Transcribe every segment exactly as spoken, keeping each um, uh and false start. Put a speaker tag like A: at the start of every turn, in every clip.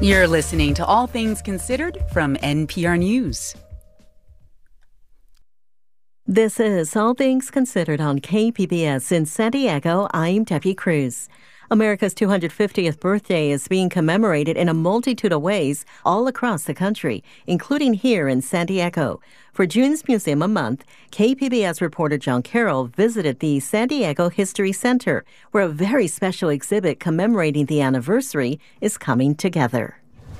A: You're listening to All Things Considered from N P R News.
B: This is All Things Considered on K P B S in San Diego. I'm Debbie Cruz. America's two hundred fiftieth birthday is being commemorated in a multitude of ways all across the country, including here in San Diego. For June's Museum a Month, K P B S reporter John Carroll visited the San Diego History Center, where a very special exhibit commemorating the anniversary is coming together.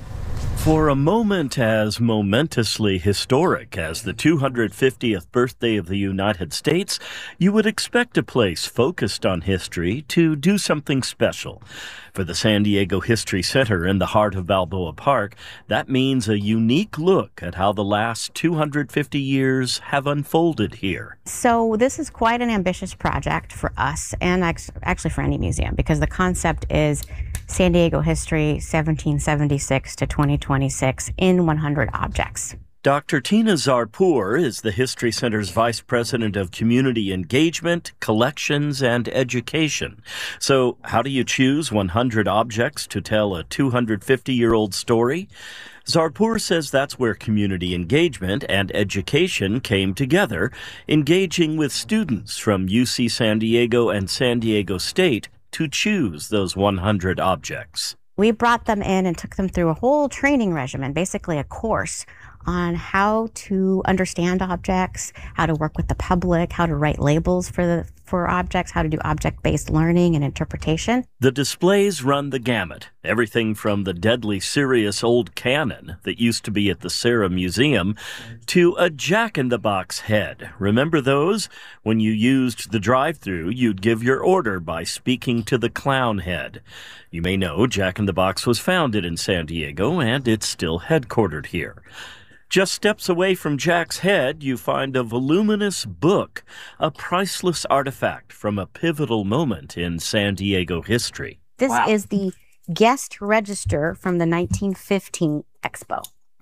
C: For a moment as momentously historic as the two hundred fiftieth birthday of the United States, you would expect a place focused on history to do something special. For the San Diego History Center in the heart of Balboa Park, that means a unique look at how the last two hundred fifty years have unfolded here.
D: So this is quite an ambitious project for us and actually for any museum, because the concept is San Diego history, seventeen seventy-six to twenty twenty-six, in one hundred objects.
C: Doctor Tina Zarpour is the History Center's Vice President of Community Engagement, Collections, and Education. So how do you choose one hundred objects to tell a two hundred fifty-year-old story? Zarpour says that's where community engagement and education came together, engaging with students from U C San Diego and San Diego State to choose those one hundred objects.
D: We brought them in and took them through a whole training regimen, basically a course on how to understand objects, how to work with the public, how to write labels for the for objects, how to do object-based learning and interpretation.
C: The displays run the gamut, everything from the deadly serious old cannon that used to be at the Serra Museum to a Jack-in-the-Box head. Remember those? When you used the drive-thru, you'd give your order by speaking to the clown head. You may know Jack-in-the-Box was founded in San Diego, and it's still headquartered here. Just steps away from Jack's head, you find a voluminous book, a priceless artifact from a pivotal moment in San Diego history.
D: This
C: Wow.
D: is the guest register from the nineteen fifteen Expo.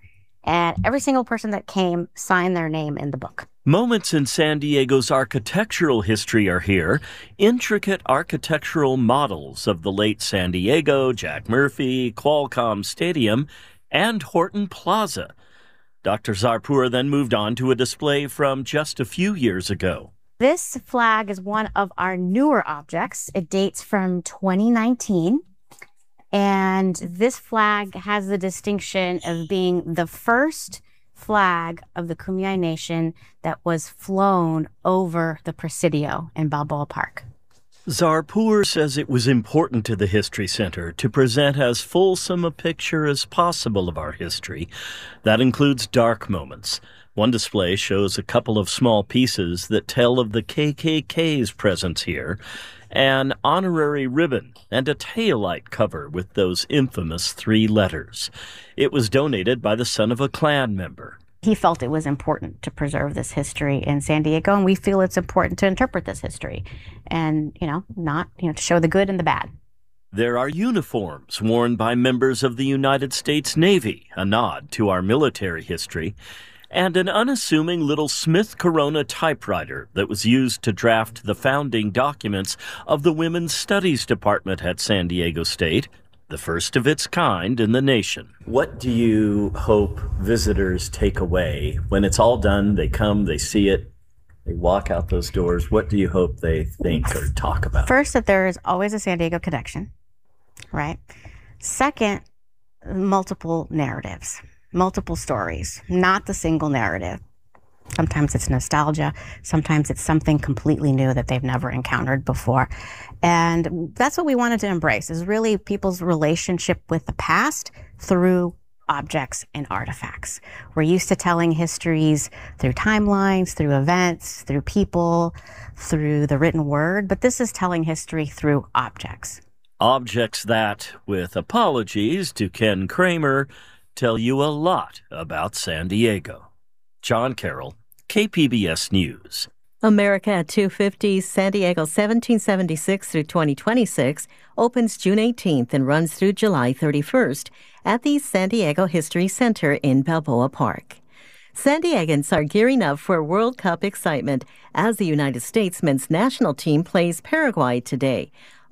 D: And every single person that came signed their name in the book.
C: Moments in San Diego's architectural history are here. Intricate architectural models of the late San Diego, Jack Murphy, Qualcomm Stadium, and Horton Plaza. Doctor Zarpour then moved on to a display from just a few years ago.
D: This flag is one of our newer objects. It dates from twenty nineteen. And this flag has the distinction of being the first flag of the Kumeyaay Nation that was flown over the Presidio in Balboa Park.
C: Zarpour says it was important to the History Center to present as fulsome a picture as possible of our history. That includes dark moments. One display shows a couple of small pieces that tell of the K K K's presence here, an honorary ribbon, and a taillight cover with those infamous three letters. It was donated by the son of a Klan member.
D: He felt it was important to preserve this history in San Diego, and we feel it's important to interpret this history and, you know, not, you know, to show the good and the bad.
C: There are uniforms worn by members of the United States Navy, a nod to our military history, and an unassuming little Smith Corona typewriter that was used to draft the founding documents of the Women's Studies Department at San Diego State, the first of its kind in the nation. What do you hope visitors take away? When it's all done, they come, they see it, they walk out those doors. What do you hope they think or talk about?
D: First, that there is always a San Diego connection, right? Second, multiple narratives, multiple stories, not the single narrative. Sometimes it's nostalgia. Sometimes it's something completely new that they've never encountered before. And that's what we wanted to embrace, is really people's relationship with the past through objects and artifacts. We're used to telling histories through timelines, through events, through people, through the written word, but this is telling history through objects.
C: Objects that, with apologies to Ken Kramer, tell you a lot about San Diego. John Carroll, K P B S News.
B: America at two fifty, San Diego seventeen seventy-six through twenty twenty-six opens June eighteenth and runs through July thirty-first at the San Diego History Center in Balboa Park. San Diegans are gearing up for World Cup excitement as the United States men's national team plays Paraguay today.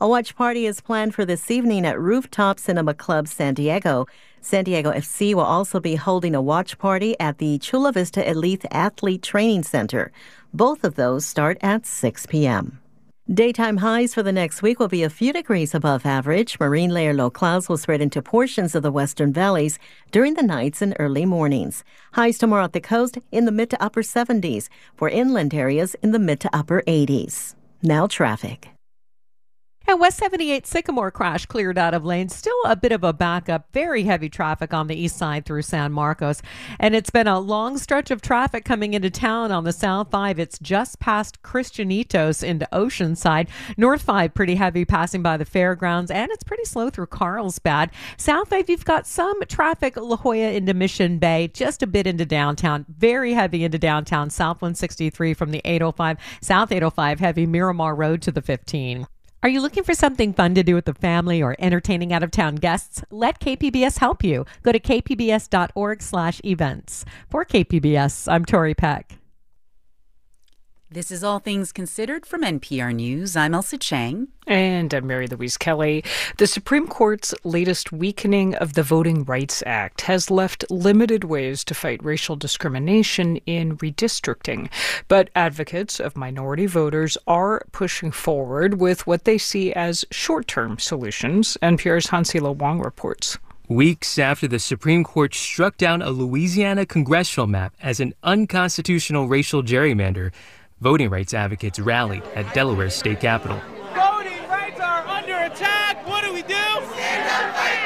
B: A watch party is planned for this evening at Rooftop Cinema Club San Diego. San Diego F C will also be holding a watch party at the Chula Vista Elite Athlete Training Center. Both of those start at six p.m. Daytime highs for the next week will be a few degrees above average. Marine layer low clouds will spread into portions of the western valleys during the nights and early mornings. Highs tomorrow at the coast in the mid to upper seventies. For inland areas in the mid to upper eighties. Now traffic.
E: And West seventy-eight Sycamore crash cleared out of lanes. Still a bit of a backup. Very heavy traffic on the east side through San Marcos. And it's been a long stretch of traffic coming into town on the South five. It's just past Christianitos into Oceanside. North five pretty heavy passing by the fairgrounds. And it's pretty slow through Carlsbad. South five, you've got some traffic La Jolla into Mission Bay. Just a bit into downtown. Very heavy into downtown. South one sixty-three from the eight oh five. South eight oh five heavy Miramar Road to the fifteen. Are you looking for something fun to do with the family or entertaining out-of-town guests? Let K P B S help you. Go to k p b s dot org slash events. For K P B S, I'm Tori Peck.
A: This is All Things Considered from N P R News. I'm Elsa Chang.
F: And I'm Mary Louise Kelly. The Supreme Court's latest weakening of the Voting Rights Act has left limited ways to fight racial discrimination in redistricting. But advocates of minority voters are pushing forward with what they see as short-term solutions. N P R's Hansila Wong reports.
G: Weeks after the Supreme Court struck down a Louisiana congressional map as an unconstitutional racial gerrymander, voting rights advocates rallied at Delaware's state capitol.
H: Voting rights are under attack. What do we do? Stand up, fight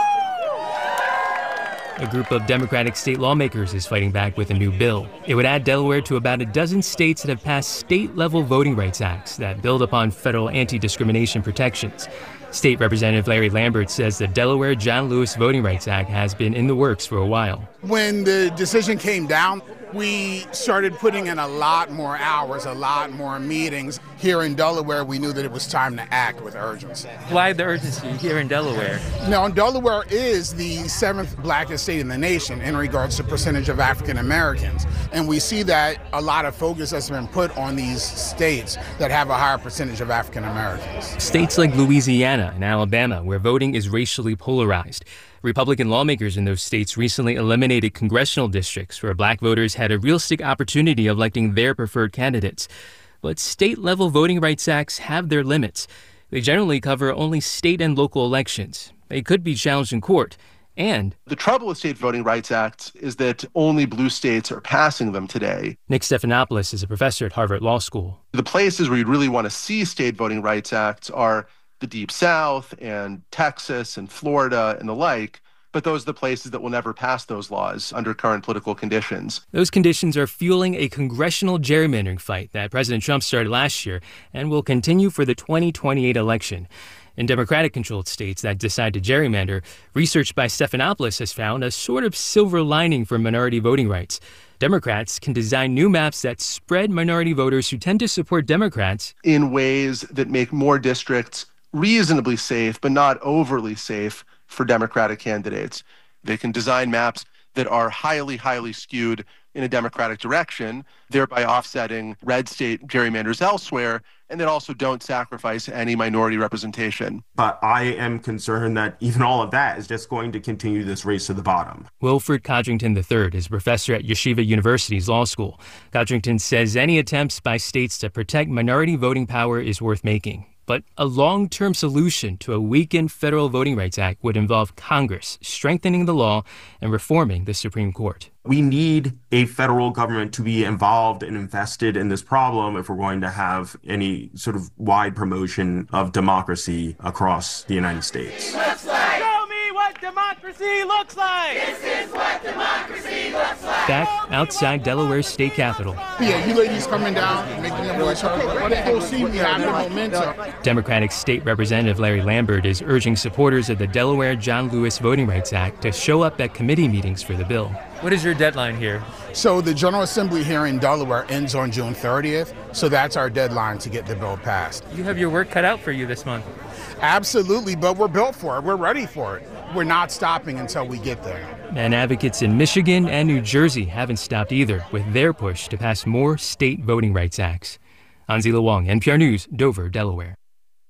H: back.
G: A group of Democratic state lawmakers is fighting back with a new bill. It would add Delaware to about a dozen states that have passed state-level voting rights acts that build upon federal anti-discrimination protections. State Representative Larry Lambert says the Delaware John Lewis Voting Rights Act has been in the works for a while.
I: When the decision came down, we started putting in a lot more hours, a lot more meetings. Here in Delaware, we knew that it was time to act with urgency.
G: Why the urgency here in Delaware?
I: Now, Delaware is the seventh blackest state in the nation in regards to percentage of African Americans. And we see that a lot of focus has been put on these states that have a higher percentage of African Americans.
G: States like Louisiana and Alabama, where voting is racially polarized. Republican lawmakers in those states recently eliminated congressional districts where black voters had a realistic opportunity of electing their preferred candidates. But state-level voting rights acts have their limits. They generally cover only state and local elections. They could be challenged in court. And
J: the trouble with state voting rights acts is that only blue states are passing them today.
G: Nick Stephanopoulos is a professor at Harvard Law School.
J: The places where you'd really want to see state voting rights acts are the Deep South and Texas and Florida and the like, but those are the places that will never pass those laws under current political conditions.
G: Those conditions are fueling a congressional gerrymandering fight that President Trump started last year and will continue for the twenty twenty-eight election. In Democratic-controlled states that decide to gerrymander, research by Stephanopoulos has found a sort of silver lining for minority voting rights. Democrats can design new maps that spread minority voters who tend to support Democrats
J: in ways that make more districts reasonably safe, but not overly safe for Democratic candidates. They can design maps that are highly, highly skewed in a Democratic direction, thereby offsetting red state gerrymanders elsewhere, and that also don't sacrifice any minority representation.
K: But I am concerned that even all of that is just going to continue this race to the bottom.
G: Wilfred Codrington the third is a professor at Yeshiva University's law school. Codrington says any attempts by states to protect minority voting power is worth making. But a long-term solution to a weakened federal Voting Rights Act would involve Congress strengthening the law and reforming the Supreme Court.
K: We need a federal government to be involved and invested in this problem if we're going to have any sort of wide promotion of democracy across the United States.
H: Show me what democracy looks like!
L: This is what democracy looks like!
G: Back outside Delaware's state capitol.
I: Yeah, you ladies coming down, making your voice heard. People see me having momentum.
G: Democratic State Representative Larry Lambert is urging supporters of the Delaware John Lewis Voting Rights Act to show up at committee meetings for the bill. What is your deadline here?
I: So the General Assembly here in Delaware ends on June thirtieth, so that's our deadline to get the bill passed.
G: You have your work cut out for you this month.
I: Absolutely, but we're built for it. We're ready for it. We're not stopping until we get there.
G: And advocates in Michigan and New Jersey haven't stopped either with their push to pass more state voting rights acts. Hansila Wong, N P R News, Dover, Delaware.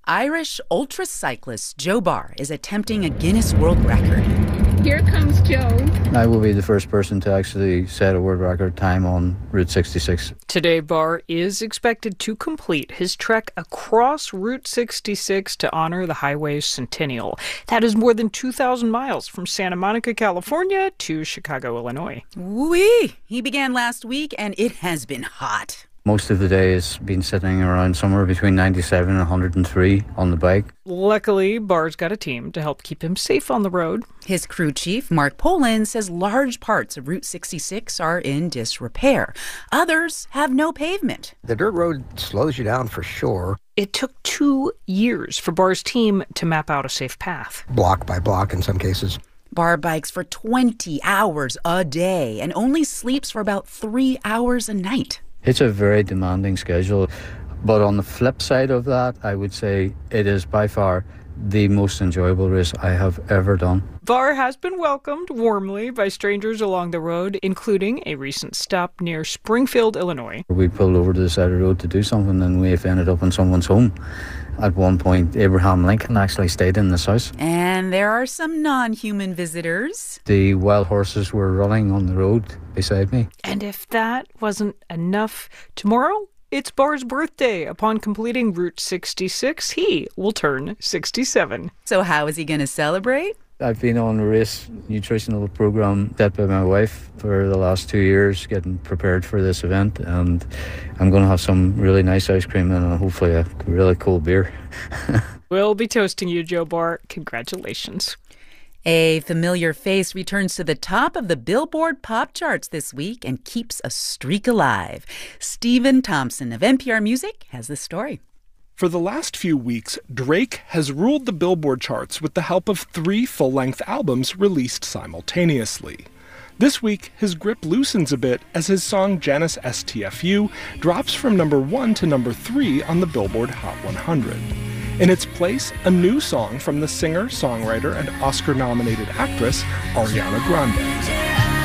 A: Irish ultra-cyclist Joe Barr is attempting a Guinness World Record.
M: Here comes Joe.
N: I will be the first person to actually set a world record time on Route sixty-six.
F: Today, Barr is expected to complete his trek across Route sixty-six to honor the highway's centennial. That is more than two thousand miles from Santa Monica, California to Chicago, Illinois.
A: Wee! He began last week, and it has been hot.
N: Most of the day has been sitting around somewhere between ninety-seven and one hundred three on the bike.
F: Luckily, Barr's got a team to help keep him safe on the road.
A: His crew chief, Mark Polin, says large parts of Route sixty-six are in disrepair. Others have no pavement.
O: The dirt road slows you down for sure.
F: It took two years for Barr's team to map out a safe path.
O: Block by block in some cases.
A: Barr bikes for twenty hours a day and only sleeps for about three hours a night.
N: It's a very demanding schedule, but on the flip side of that, I would say it is by far the most enjoyable race I have ever done.
F: Barr has been welcomed warmly by strangers along the road, including a recent stop near Springfield, Illinois.
N: We pulled over to the side of the road to do something, and we've ended up in someone's home. At one point, Abraham Lincoln actually stayed in this house.
A: And there are some non-human visitors.
N: The wild horses were running on the road beside me.
F: And if that wasn't enough, tomorrow it's Barr's birthday. Upon completing Route sixty-six, he will turn sixty-seven.
A: So how is he going to celebrate?
N: I've been on a race nutritional program set by my wife for the last two years, getting prepared for this event, and I'm going to have some really nice ice cream and hopefully a really cold beer.
F: We'll be toasting you, Joe Barr. Congratulations.
A: A familiar face returns to the top of the Billboard pop charts this week and keeps a streak alive. Stephen Thompson of N P R Music has the story.
P: For the last few weeks, Drake has ruled the Billboard charts with the help of three full-length albums released simultaneously. This week, his grip loosens a bit as his song Janice S T F U drops from number one to number three on the Billboard Hot one hundred. In its place, a new song from the singer, songwriter, and Oscar-nominated actress Ariana Grande.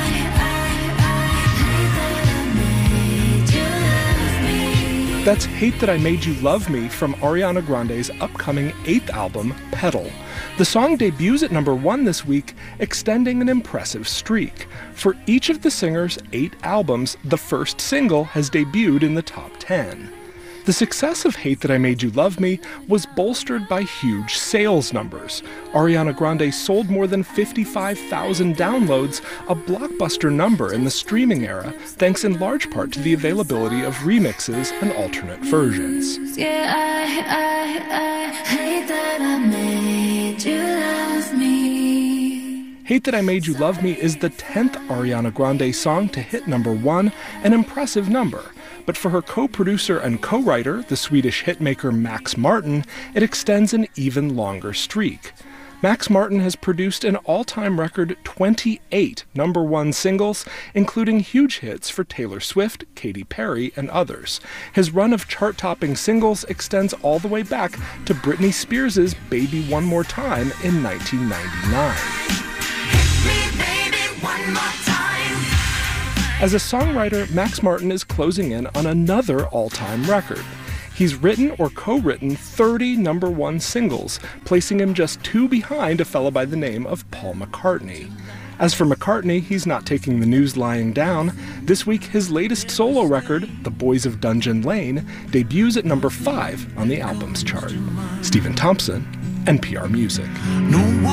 P: That's Hate That I Made You Love Me from Ariana Grande's upcoming eighth album, Pedal. The song debuts at number one this week, extending an impressive streak. For each of the singer's eight albums, the first single has debuted in the top ten. The success of Hate That I Made You Love Me was bolstered by huge sales numbers. Ariana Grande sold more than fifty-five thousand downloads, a blockbuster number in the streaming era, thanks in large part to the availability of remixes and alternate versions.
L: Yeah, I, I, I hate that I made you love me.
P: Hate That I Made You Love Me is the tenth Ariana Grande song to hit number one, an impressive number. But for her co-producer and co-writer, the Swedish hitmaker Max Martin, it extends an even longer streak. Max Martin has produced an all-time record twenty-eight number one singles, including huge hits for Taylor Swift, Katy Perry, and others. His run of chart-topping singles extends all the way back to Britney Spears' Baby One More Time in nineteen ninety-nine.
L: Hit me, baby, one more time.
P: As a songwriter, Max Martin is closing in on another all-time record. He's written or co-written thirty number one singles, placing him just two behind a fellow by the name of Paul McCartney. As for McCartney, he's not taking the news lying down. This week, his latest solo record, The Boys of Dungeon Lane, debuts at number five on the albums chart. Stephen Thompson, N P R Music.
L: No